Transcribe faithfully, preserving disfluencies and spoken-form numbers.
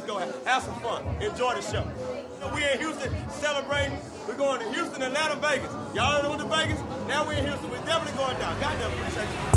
let's go have, have some fun. Enjoy the show. We in Houston celebrating. We're going to Houston, Atlanta, Vegas. Y'all know the Vegas? Now we're in Houston. We're definitely going down. Goddamn appreciate you.